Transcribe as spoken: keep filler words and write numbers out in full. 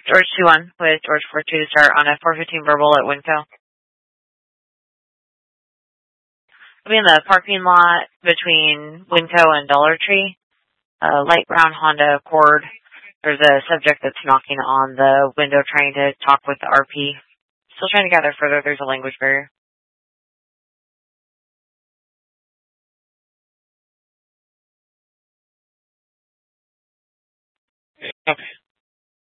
George two one with George four two to start on a four fifteen verbal at Winco. I'll be in the parking lot between Winco and Dollar Tree. A light brown Honda Accord. There's a subject that's knocking on the window trying to talk with the R P. Still trying to gather further. There's a language barrier. Okay.